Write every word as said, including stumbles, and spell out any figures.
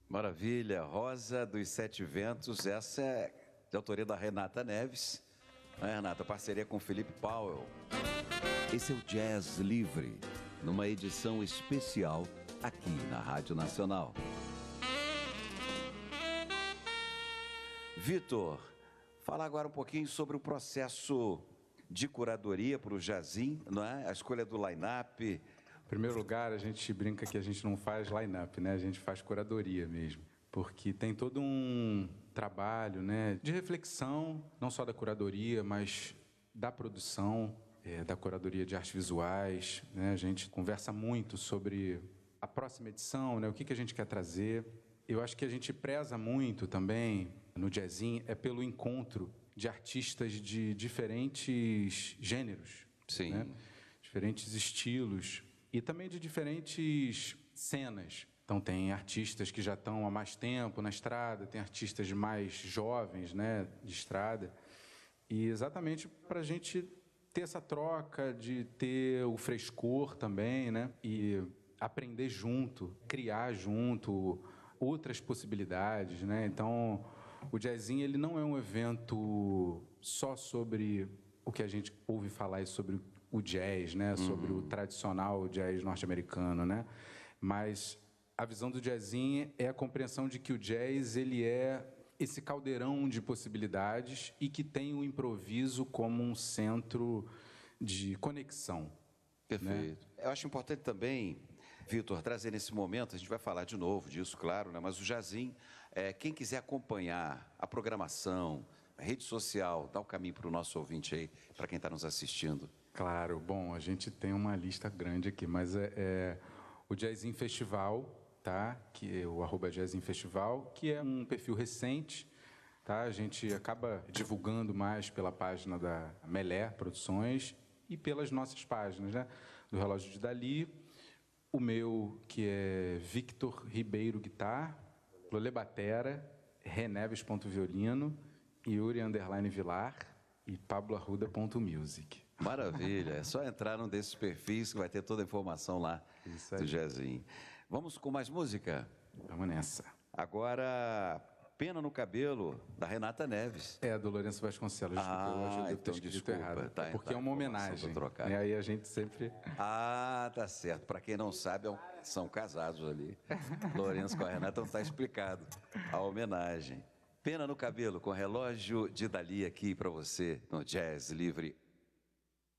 Maravilha, Rosa dos Sete Ventos, essa é de autoria da Renata Neves, né, Renata? Parceria com Felipe Powell. Esse é o Jazz Livre, numa edição especial aqui na Rádio Nacional. Vitor, fala agora um pouquinho sobre o processo de curadoria para o Jazzin, não é? A escolha do line-up. Em primeiro lugar, a gente brinca que a gente não faz line-up, né? A gente faz curadoria mesmo, porque tem todo um trabalho, né, de reflexão, não só da curadoria, mas da produção, é, da curadoria de artes visuais, né? A gente conversa muito sobre a próxima edição, né? O que, que a gente quer trazer. Eu acho que a gente preza muito também no Jazzin é pelo encontro de artistas de diferentes gêneros, Sim. Né? Diferentes estilos e também de diferentes cenas. Então tem artistas que já estão há mais tempo na estrada, tem artistas mais jovens, né, de estrada, e exatamente para a gente ter essa troca, de ter o frescor também, né, e aprender junto, criar junto outras possibilidades, né. Então o Jazzin, ele não é um evento só sobre o que a gente ouve falar sobre o jazz, né, sobre uhum. o tradicional jazz norte-americano, né, mas a visão do Jazzin é a compreensão de que o jazz, ele é esse caldeirão de possibilidades e que tem o improviso como um centro de conexão. Perfeito. Né? Eu acho importante também, Vitor, trazer nesse momento, a gente vai falar de novo disso, claro, né? Mas o Jazzin, é, quem quiser acompanhar a programação, a rede social, dá o caminho para o nosso ouvinte aí, para quem está nos assistindo. Claro, bom, a gente tem uma lista grande aqui, mas é, é o Jazzin Festival, tá? Que é o arroba Jazzin Festival, que é um perfil recente, tá? A gente acaba divulgando mais pela página da Melé Produções e pelas nossas páginas, né? Do Relógio de Dali, o meu, que é Victor Ribeiro Guitar, Lolê Batera, Reneves.violino, Yuri Underline Vilar e Pablo Arruda.music. Maravilha, é só entrar num desses perfis que vai ter toda a informação lá do Jazzin. Vamos com mais música? Vamos nessa. Agora, Pena no Cabelo, da Renata Neves. É, do Lourenço Vasconcelos. Ah, eu acho que eu devo então ter escrito desculpa. errado. Tá, porque tá, é uma homenagem. E aí a gente sempre... Ah, tá certo. Para quem não sabe, são casados ali. Lourenço com a Renata, então tá explicado a homenagem. Pena no Cabelo, com Relógio de Dali aqui para você, no Jazz Livre.